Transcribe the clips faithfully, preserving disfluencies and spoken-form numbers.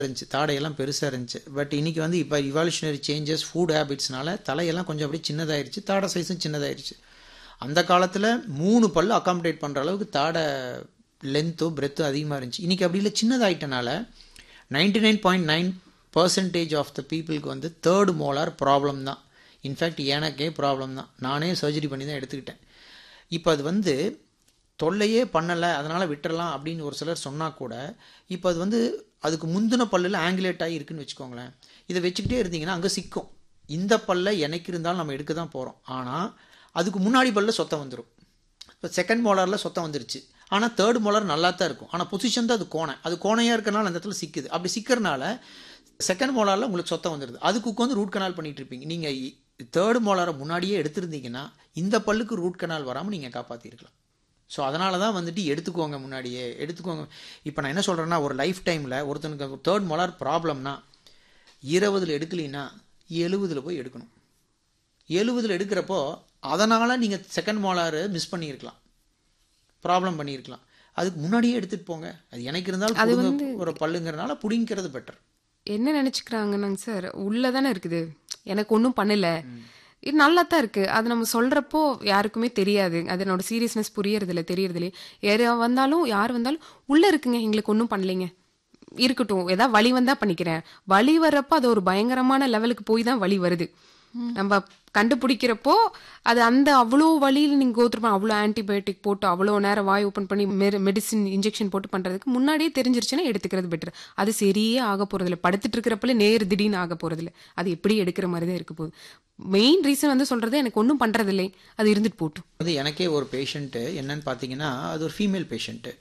இருந்துச்சு, தாடையெல்லாம் பெருசாக இருந்துச்சு. பட் இன்னைக்கு வந்து இப்போ இவால்யூஷனரி சேஞ்சஸ் ஃபுட் ஹேபிட்ஸ்னால தலையெல்லாம் கொஞ்சம் அப்படியே சின்னதாயிருச்சு, தாடை சைஸும் சின்னதாயிருச்சு. அந்த காலத்தில் மூணு பல்லு அகாமடேட் பண்ணுற அளவுக்கு தாடை லென்த்தோ பிரெத்தோ அதிகமாக இருந்துச்சு. இன்றைக்கி அப்படி இல்லை, சின்னதாயிட்டனால ninety nine point nine percentage of the பீப்புளுக்கு வந்து தேர்டு மோலார் ப்ராப்ளம் தான். இன்ஃபேக்ட் எனக்கே ப்ராப்ளம் தான், நானே சர்ஜரி பண்ணி தான் எடுத்துக்கிட்டேன். இப்போ அது வந்து தொல்லையே பண்ணலை அதனால் விட்டுறலாம் அப்படின்னு ஒரு சிலர் சொன்னால் கூட, இப்போ அது வந்து அதுக்கு முந்தின பல்லில் ஆங்குலேட் ஆகி இருக்குன்னு வச்சுக்கோங்களேன். இதை வச்சுக்கிட்டே இருந்தீங்கன்னா அங்கே சிக்கும். இந்த பல்லை என்னைக்கு இருந்தாலும் நம்ம எடுக்க தான் போகிறோம். ஆனால் அதுக்கு முன்னாடி பல்ல சொத்தம் வந்துடும். இப்போ செகண்ட் மோலாரில் சொத்தம் வந்துருச்சு, ஆனால் தேர்ட் மோலார் நல்லா தான் இருக்கும். ஆனால் பொசிஷன் தான் அது கோணை, அது கோணையாக இருக்கனால அந்த இடத்துல சிக்குது. அப்படி சிக்கிறனால செகண்ட் மோலாரில் உங்களுக்கு சொத்தம் வந்துடுது. அதுக்கு வந்து ரூட் கனால் பண்ணிகிட்டு இருப்பீங்க. நீங்கள் தேர்டு மோலாரை முன்னாடியே எடுத்திருந்தீங்கன்னா இந்த பல்லுக்கு ரூட் கனால் வராமல் நீங்கள் காப்பாற்றிருக்கலாம். ஸோ அதனால தான் வந்துட்டு எடுத்துக்கோங்க, முன்னாடியே எடுத்துக்கோங்க. இப்போ நான் என்ன சொல்கிறேன்னா, ஒரு லைஃப் டைமில் ஒருத்தனுக்கு தேர்ட் மோலார் ப்ராப்ளம்னா இருபதில் எடுக்கலைன்னா எழுபதில் போய் எடுக்கணும். எழுபதில் எடுக்கிறப்போ அதனால் நீங்கள் செகண்ட் மோலார் மிஸ் பண்ணியிருக்கலாம், ப்ராப்ளம் பண்ணியிருக்கலாம். அதுக்கு முன்னாடியே எடுத்துகிட்டு போங்க. அது எனக்கு இருந்தாலும் ஒரு பல்லுங்கிறதுனால பிடிங்கிறது பெட்டர். என்ன நினச்சிக்கிறாங்கன்னாங்க சார், உள்ளே தானே இருக்குது, எனக்கு ஒன்றும் பண்ணலை, இது நல்லா தான் இருக்குது, அது நம்ம சொல்கிறப்போ யாருக்குமே தெரியாது, அதனோட சீரியஸ்னஸ் புரியறதில்ல, தெரியறதில்ல. யார் வந்தாலும் யார் வந்தாலும் உள்ளே இருக்குங்க, எங்களுக்கு ஒன்றும் பண்ணலைங்க, இருக்கட்டும், ஏதாவது வலி வந்தால் பண்ணிக்கிறேன். வலி வர்றப்போ அது ஒரு பயங்கரமான லெவலுக்கு போய் தான் வலி வருது. நம்ம கண்டுபிடிக்கிறப்போ அது அந்த அவ்வளோ வழியில் நீங்கள் கோத்துருப்பா, அவ்வளோ ஆன்டிபயோட்டிக் போட்டு அவ்வளோ நேரம் வாய் ஓப்பன் பண்ணி மெடிசின் இன்ஜெக்ஷன் போட்டு பண்ணுறதுக்கு முன்னாடியே தெரிஞ்சிருச்சுன்னா எடுத்துக்கிறது பெட்டர். அது சரியே ஆக போகிறதில்ல, படுத்துட்டு இருக்கிறப்பல நேர் திடீர்னு ஆக போகிறதில்ல, அது எப்படி எடுக்கிற மாதிரி தான் இருக்க போகுது. மெயின் ரீசன் வந்து சொல்கிறது எனக்கு ஒன்றும் பண்ணுறதில்லை, அது இருந்துட்டு போட்டும். அது எனக்கே ஒரு பேஷண்ட்டு என்னன்னு பார்த்தீங்கன்னா, அது ஒரு female patient,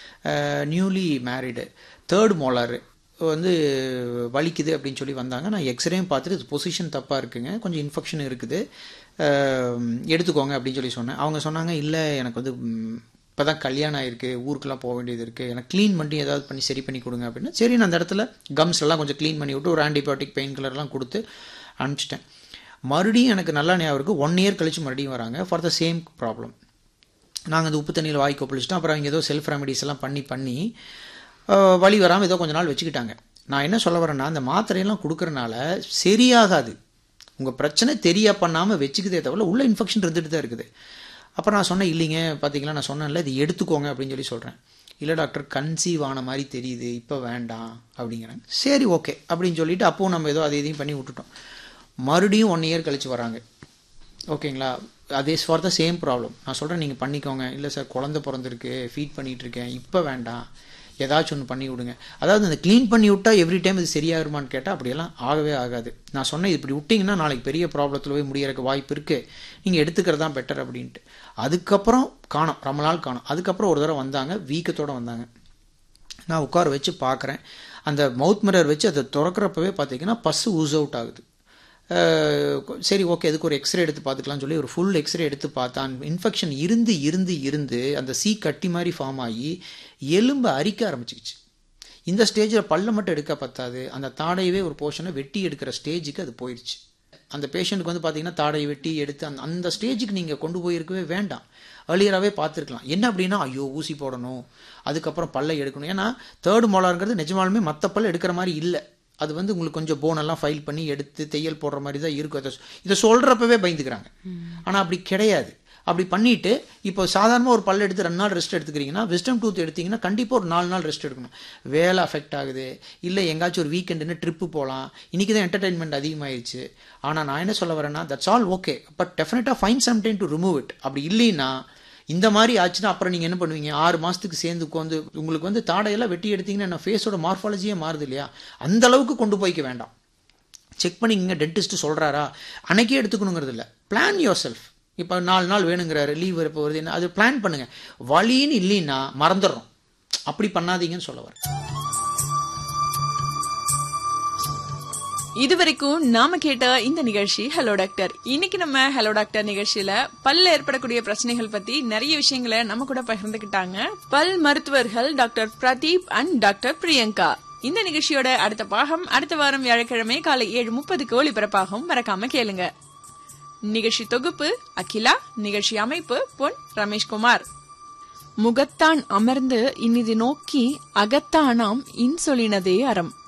newly married, third molar வந்து வலிக்குது அப்படின்னு சொல்லி வந்தாங்க. நான் எக்ஸ்ரேயும் பார்த்துட்டு இது பொசிஷன் தப்பாக இருக்குங்க, கொஞ்சம் இன்ஃபெக்ஷன் இருக்குது, எடுத்துக்கோங்க அப்படின்னு சொல்லி சொன்னேன். அவங்க சொன்னாங்க, இல்லை எனக்கு வந்து இப்போ தான் கல்யாணம் ஆகிருக்கு, ஊருக்கெல்லாம் போக வேண்டியது இருக்குது, எனக்கு க்ளீன் பண்ணி ஏதாவது பண்ணி சரி பண்ணி கொடுங்க அப்படின்னா, சரி நான் அந்த இடத்துல கம்ஸ் எல்லாம் கொஞ்சம் க்ளீன் பண்ணி விட்டு ஒரு ஆன்டிபயோட்டிக் பெயின் கில்லர்லாம் கொடுத்து அனுப்பிச்சிட்டேன். மறுபடியும் எனக்கு நல்லா ஞாபகம் இருக்குது, ஒன் இயர் கழிச்சு மறுபடியும் வராங்க ஃபார் த சேம் ப்ராப்ளம். நாங்கள் அந்த உப்பு தண்ணியில் வாய் கொப்பளிச்சிட்டோம். அப்புறம் அவங்க ஏதோ செல்ஃப் ரெமடிஸ் எல்லாம் பண்ணி பண்ணி வலி வராமல் ஏதோ கொஞ்ச நாள் வச்சுக்கிட்டாங்க. நான் என்ன சொல்ல வரேன்னா, அந்த மாத்திரையெல்லாம் கொடுக்குறனால சரியாகாது. உங்கள் பிரச்சனை தெரிய பண்ணாமல் வச்சுக்கிதே தவிர உள்ள இன்ஃபெக்ஷன் இருந்துட்டு தான் இருக்குது. அப்புறம் நான் சொன்னேன், இல்லைங்க பார்த்தீங்களா நான் சொன்னேன்ல இது எடுத்துக்கோங்க அப்படின்னு சொல்லி சொல்கிறேன். இல்லை டாக்டர் கன்சீவ் ஆன மாதிரி தெரியுது, இப்போ வேண்டாம் அப்படிங்கிறாங்க. சரி ஓகே அப்படின்னு சொல்லிவிட்டு அப்போவும் நம்ம ஏதோ அதை இதையும் பண்ணி விட்டுட்டோம். மறுபடியும் ஒன் இயர் கழிச்சு வராங்க, ஓகேங்களா, அதே ஃபார் த சேம் ப்ராப்ளம். நான் சொல்கிறேன் நீங்கள் பண்ணிக்கோங்க. இல்லை சார் குழந்தை பிறந்திருக்கு, ஃபீட் பண்ணிகிட்ருக்கேன், இப்போ வேண்டாம், ஏதாச்சும் ஒன்று பண்ணி விடுங்க. அதாவது அந்த க்ளீன் பண்ணி விட்டால் எவ்ரி டைம் இது சரியாகுமான்னு கேட்டால் அப்படியெல்லாம் ஆகவே ஆகாது. நான் சொன்னேன், இப்படி விட்டிங்கன்னா நாளைக்கு பெரிய ப்ராப்ளத்தில் போய் முடியறதுக்கு வாய்ப்பு இருக்குது, நீங்கள் எடுத்துக்கிறது தான் பெட்டர் அப்படின்ட்டு. அதுக்கப்புறம் காணோம், ரொம்ப நாள் காணோம். அதுக்கப்புறம் ஒரு தடவை வந்தாங்க, வீக்கத்தோடு வந்தாங்க. நான் உட்கார வச்சு பார்க்குறேன், அந்த மவுத் மிரர் வச்சு அதை திறக்கிறப்பவே பார்த்தீங்கன்னா பஸ்ஸு ஊஸ் அவுட் ஆகுது. சரி ஓகே, அதுக்கு ஒரு எக்ஸ்ரே எடுத்து பார்த்துக்கலாம்னு சொல்லி ஒரு ஃபுல் எக்ஸ்ரே எடுத்து பார்த்தான். இன்ஃபெக்ஷன் இருந்து இருந்து இருந்து அந்த சீ கட்டி மாதிரி ஃபார்ம் ஆகி எலும்பு அரிக்க ஆரம்பிச்சிக்கிச்சு. இந்த ஸ்டேஜில் பல்ல மட்டும் எடுக்க பத்தாது, அந்த தாடையவே ஒரு போர்ஷனை வெட்டி எடுக்கிற ஸ்டேஜுக்கு அது போயிடுச்சு. அந்த பேஷண்ட்டுக்கு வந்து பார்த்தீங்கன்னா தாடையை வெட்டி எடுத்து அந்த அந்த ஸ்டேஜுக்கு நீங்கள் கொண்டு போயிருக்கவே வேண்டாம், ஏர்லியராகவே பார்த்துருக்கலாம். என்ன அப்படின்னா, ஐயோ ஊசி போடணும், அதுக்கப்புறம் பல்லை எடுக்கணும். ஏன்னா தேர்ட் மோலாருங்கிறது நிஜமாலுமே மற்ற பல்ல எடுக்கிற மாதிரி இல்லை. அது வந்து உங்களுக்கு கொஞ்சம் போனெல்லாம் ஃபைல் பண்ணி எடுத்து தையல் போடுற மாதிரி தான் இருக்கும். அதை இதை சொல்கிறப்பவே பயந்துக்கிறாங்க. ஆனால் அப்படி கிடையாது. அப்படி பண்ணிவிட்டு இப்போ சாதாரணமாக ஒரு பல்ல எடுத்து ரெண்டு நாள் ரெஸ்ட் எடுத்துக்கிறீங்கன்னா, விஸ்டம் டூத் எடுத்திங்கன்னா கண்டிப்பாக ஒரு நாலு நாள் ரெஸ்ட் எடுக்கணும். வேலை அஃபெக்ட் ஆகுது, இல்லை எங்காச்சும் ஒரு வீக்கெண்டுன்னு ட்ரிப்பு போகலாம். இன்றைக்கி தான் என்டர்டெயின்மெண்ட் அதிகமாகிடுச்சு. ஆனால் நான் என்ன சொல்ல வரேன்னா, தட்ஸ் ஆல் ஓகே, பட் டெஃபினட்டாக fine some time to remove it. அப்படி இல்லைன்னா இந்த மாதிரி ஆச்சுன்னா அப்புறம் நீங்கள் என்ன பண்ணுவீங்க, ஆறு மாதத்துக்கு சேர்ந்து உட்காந்து உங்களுக்கு வந்து தாடையெல்லாம் வெட்டி எடுத்தீங்கன்னா என்ன ஃபேஸோட மார்ஃபாலஜியே மாறுது இல்லையா? அந்த அளவுக்கு கொண்டு போய்க்க வேண்டாம். செக் பண்ணிங்க, டென்டிஸ்ட்டு சொல்கிறாரா அன்னைக்கே எடுத்துக்கணுங்கிறது இல்லை. Plan your self. இப்போ நாலு நாள் வேணுங்கிறாரு, லீவ் வரப்போ வருது, என்ன அது பிளான் பண்ணுங்கள். வலின்னு இல்லைன்னா மறந்துடுறோம், அப்படி பண்ணாதீங்கன்னு சொல்ல வரேன். இதுவரைக்கும் நாம கேட்ட இந்த நிகழ்ச்சி ஹலோ டாக்டர். இன்னைக்கு நம்ம ஹலோ டாக்டர் நிகழ்ச்சியில பல்ல ஏற்படக்கூடிய பிரச்சனைகள் பத்தி நிறைய விஷயங்களை நம்ம கூட பகிர்ந்துக்கிட்டாங்க பல் மருத்துவர்கள் doctor Pradeep and doctor Priyanka. இந்த நிகழ்ச்சியோட அடுத்த பாகம் அடுத்த வாரம் வியாழக்கிழமை காலை ஏழு முப்பதுக்கு ஒளிபரப்பாகும், மறக்காம கேளுங்க. நிகழ்ச்சி தொகுப்பு அகிலா, நிகழ்ச்சி அமைப்பு பொன் ரமேஷ்குமார். முகத்தான் அமர்ந்து இனிது நோக்கி அகத்தானாம் இன்சொலினதே அறம்.